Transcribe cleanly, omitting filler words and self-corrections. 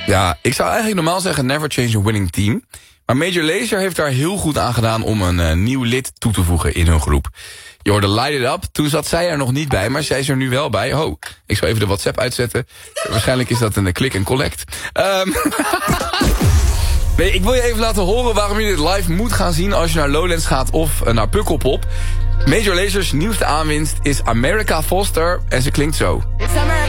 Ja, ik zou eigenlijk normaal zeggen never change a winning team. Maar Major Lazer heeft daar heel goed aan gedaan om een nieuw lid toe te voegen in hun groep. Je hoorde Light It Up, toen zat zij er nog niet bij, maar zij is er nu wel bij. Oh, ik zal even de WhatsApp uitzetten. Waarschijnlijk is dat een click and collect. Nee, ik wil je even laten horen waarom je dit live moet gaan zien als je naar Lowlands gaat of naar Pukkelpop. Major Lazer's nieuwste aanwinst is America Foster en ze klinkt zo.